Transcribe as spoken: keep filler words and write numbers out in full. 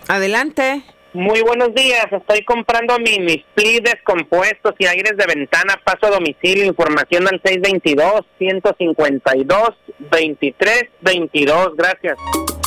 Adelante. Muy buenos días, estoy comprando mis plis descompuestos y aires de ventana, paso a domicilio, información al seis dos dos, uno cinco dos, dos tres dos dos, gracias.